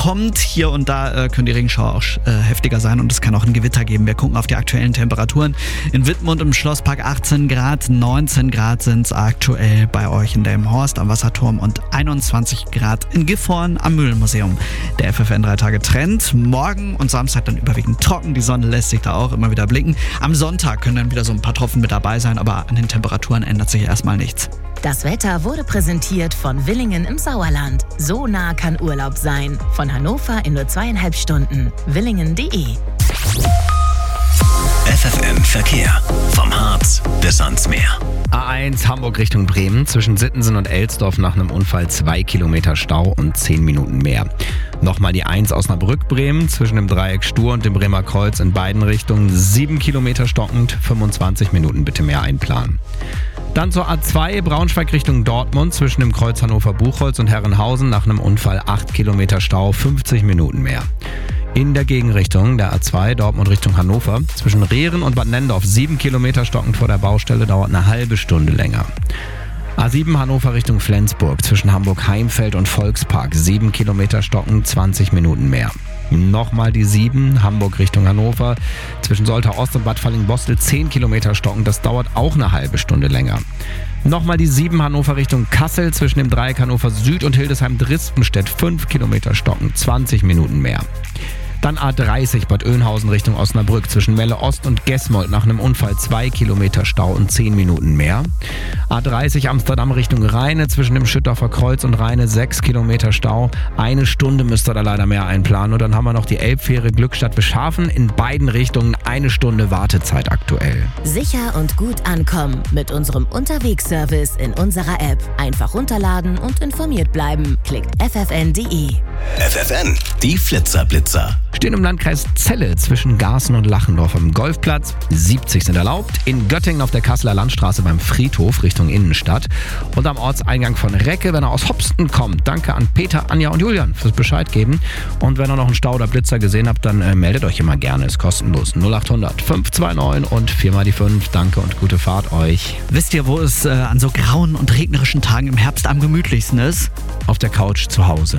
kommt. Hier und da können die Regenschauer auch heftiger sein und es kann auch ein Gewitter geben. Wir gucken auf die aktuellen Temperaturen. In Wittmund im Schlosspark 18 Grad, 19 Grad sind es aktuell bei euch in Delmenhorst am Wasserturm und 21 Grad in Gifhorn am Mühlenmuseum. Der FFN 3-Tage-Trend. Morgen und Samstag dann überwiegend trocken. Die Sonne lässt sich da auch immer wieder blicken. Am Sonntag können dann wieder so ein paar Tropfen mit dabei sein, aber an den Temperaturen ändert sich erstmal nichts. Das Wetter wurde präsentiert von Willingen im Sauerland. So nah kann Urlaub sein. Von Hannover in nur 2,5 Stunden. Willingen.de. FFN Verkehr. Vom Harz bis ans Meer. A1 Hamburg Richtung Bremen. Zwischen Sittensen und Elsdorf nach einem Unfall 2 Kilometer Stau und 10 Minuten mehr. Nochmal die 1 Osnabrück-Bremen. Zwischen dem Dreieck Stur und dem Bremer Kreuz in beiden Richtungen 7 Kilometer stockend. 25 Minuten bitte mehr einplanen. Dann zur A2 Braunschweig Richtung Dortmund. Zwischen dem Kreuz Hannover-Buchholz und Herrenhausen nach einem Unfall 8 Kilometer Stau, 50 Minuten mehr. In der Gegenrichtung der A2 Dortmund Richtung Hannover. Zwischen Rehren und Bad Nendorf 7 Kilometer stockend vor der Baustelle, dauert eine halbe Stunde länger. A7 Hannover Richtung Flensburg. Zwischen Hamburg-Heimfeld und Volkspark 7 Kilometer stockend, 20 Minuten mehr. Nochmal die 7 Hamburg Richtung Hannover. Zwischen Soltau Ost und Bad Fallingbostel 10 Kilometer stockend, das dauert auch eine halbe Stunde länger. Nochmal die 7 Hannover Richtung Kassel. Zwischen dem Dreieck Hannover Süd und Hildesheim-Dristenstedt 5 Kilometer stockend, 20 Minuten mehr. Dann A30 Bad Oeynhausen Richtung Osnabrück. Zwischen Melle Ost und Gesmold nach einem Unfall 2 Kilometer Stau und 10 Minuten mehr. A30 Amsterdam Richtung Rheine. Zwischen dem Schüttorfer Kreuz und Rheine 6 Kilometer Stau. Eine Stunde müsst ihr da leider mehr einplanen. Und dann haben wir noch die Elbfähre Glückstadt-Beschhafen. In beiden Richtungen eine Stunde Wartezeit aktuell. Sicher und gut ankommen mit unserem Unterwegsservice in unserer App. Einfach runterladen und informiert bleiben. Klickt ffn.de. FFN, die Flitzer-Blitzer. Stehen im Landkreis Celle zwischen Garßen und Lachendorf am Golfplatz. 70 sind erlaubt. In Göttingen auf der Kasseler Landstraße beim Friedhof Richtung Innenstadt. Und am Ortseingang von Recke, wenn er aus Hopsten kommt. Danke an Peter, Anja und Julian fürs Bescheid geben. Und wenn ihr noch einen Stau oder Blitzer gesehen habt, dann meldet euch immer gerne. Ist kostenlos. 0800 529 und 4x5. Danke und gute Fahrt euch. Wisst ihr, wo es an so grauen und regnerischen Tagen im Herbst am gemütlichsten ist? Auf der Couch zu Hause.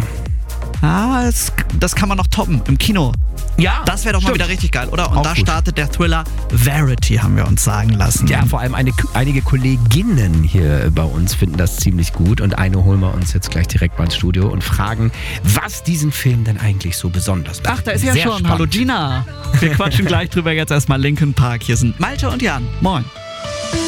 Ah, das kann man noch toppen im Kino. Ja, das wäre doch mal wieder richtig geil, oder? Und auch da gut. Startet der Thriller Verity, haben wir uns sagen lassen. Ja, vor allem einige Kolleginnen hier bei uns finden das ziemlich gut. Und eine holen wir uns jetzt gleich direkt mal ins Studio und fragen, was diesen Film denn eigentlich so besonders macht. Ach, da ist ja Sehr schon. spannend. Hallo Gina. Wir quatschen gleich drüber. Jetzt erstmal Linkin Park. Hier sind Malte und Jan. Moin.